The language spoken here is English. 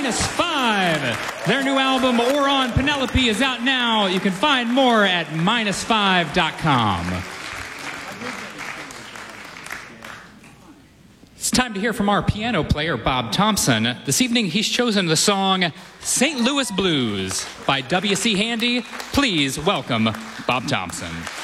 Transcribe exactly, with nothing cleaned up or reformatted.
Minus Five. Their new album, Or on Penelope, is out now. You can find more at minus five dot com. It's time to hear from our piano player, Bob Thompson. This evening, he's chosen the song Saint Louis Blues by W C Handy. Please welcome Bob Thompson.